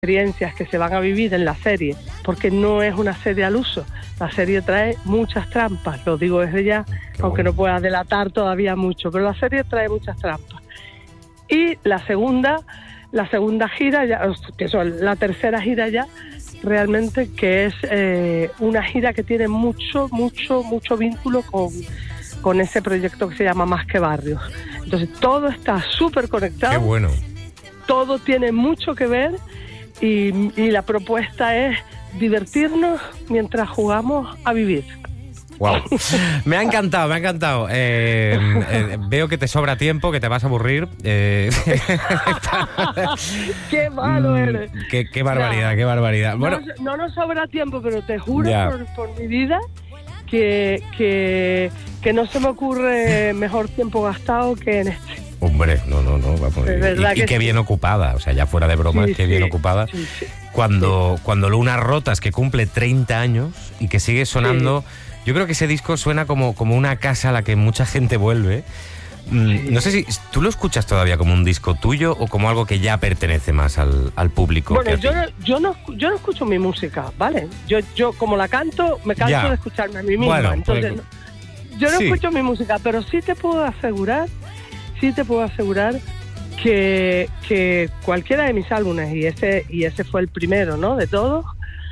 experiencias que se van a vivir en la serie, porque no es una serie al uso. La serie trae muchas trampas, lo digo desde ya, aunque no pueda delatar todavía mucho, pero la serie trae muchas trampas. Y la segunda gira, ya, que son la tercera gira ya, realmente, que es una gira que tiene mucho vínculo con ese proyecto que se llama Más que Barrios. Entonces todo está súper conectado. ¡Qué bueno! Todo tiene mucho que ver y la propuesta es divertirnos mientras jugamos a vivir. Wow. Me ha encantado. Veo que te sobra tiempo, que te vas a aburrir. ¡Qué malo eres! Qué barbaridad. Bueno, no nos sobra tiempo, pero te juro por mi vida que no se me ocurre mejor tiempo gastado que en este. Hombre, no, vamos. Y qué bien ocupada, o sea, ya fuera de bromas, qué bien ocupada. Sí. Cuando Lunas Rotas, que cumple 30 años y que sigue sonando, yo creo que ese disco suena como una casa a la que mucha gente vuelve. No sé si tú lo escuchas todavía como un disco tuyo o como algo que ya pertenece más al público. Bueno, yo no escucho mi música, ¿vale? Yo como la canto, me canso de escucharme a mí misma. Bueno, entonces, yo no escucho mi música, pero sí te puedo asegurar que cualquiera de mis álbumes, y ese fue el primero, ¿no?, de todos,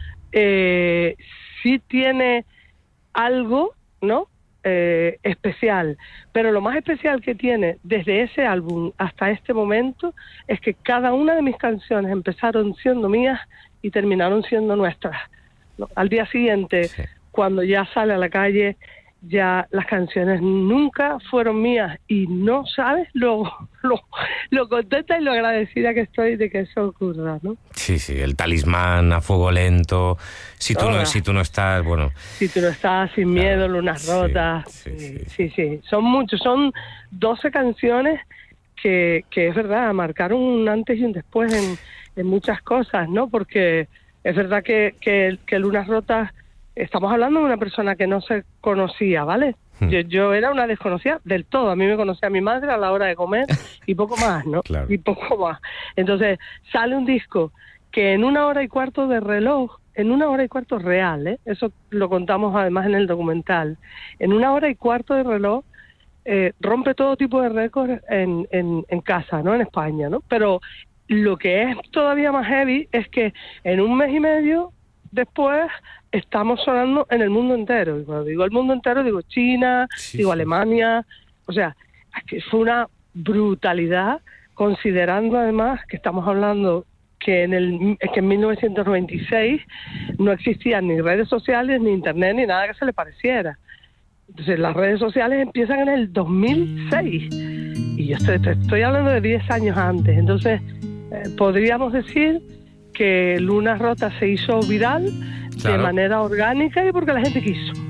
sí tiene algo, ¿no?, especial. Pero lo más especial que tiene desde ese álbum hasta este momento es que cada una de mis canciones empezaron siendo mías y terminaron siendo nuestras, ¿no? Al día siguiente, cuando ya sale a la calle, ya las canciones nunca fueron mías y no sabes lo contenta y lo agradecida que estoy de que eso ocurra, ¿no? Sí, el Talismán, A Fuego Lento, si tú no estás, bueno... Si tú no estás, Sin Miedo, Lunas Rotas, sí. Son 12 canciones que es verdad, marcaron un antes y un después en muchas cosas, ¿no? Porque es verdad que Lunas Rotas, estamos hablando de una persona que no se conocía, ¿vale? Yo era una desconocida del todo. A mí me conocía mi madre a la hora de comer y poco más, ¿no? Claro. Y poco más. Entonces sale un disco que en 1 hora y cuarto de reloj, en 1 hora y cuarto real, eso lo contamos además en el documental, en 1 hora y cuarto de reloj rompe todo tipo de récords en casa, ¿no?, en España, ¿no? Pero lo que es todavía más heavy es que en 1 mes y medio después estamos sonando en el mundo entero. Y cuando digo el mundo entero, digo China, Alemania. O sea, que fue una brutalidad, considerando además que estamos hablando que en 1996 no existían ni redes sociales, ni internet, ni nada que se le pareciera. Entonces las redes sociales empiezan en el 2006 y yo estoy hablando de 10 años antes. Entonces podríamos decir que Lunas Rotas se hizo viral de manera orgánica y porque la gente quiso.